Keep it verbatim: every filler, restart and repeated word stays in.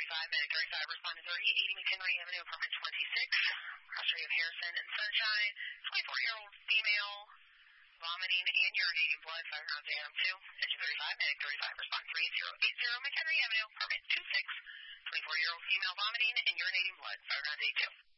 thirty-five, medic thirty-five, responding thirty, eighty McHenry Avenue, apartment twenty-six. Cross-street of Harrison and Sunshine. twenty-four-year-old female, vomiting and urinating blood, five rounds A M two. Engine thirty-five, medic thirty-five, respond three zero eight zero McHenry Avenue, apartment two six. twenty-four-year-old female vomiting and urinating blood, five rounds A two.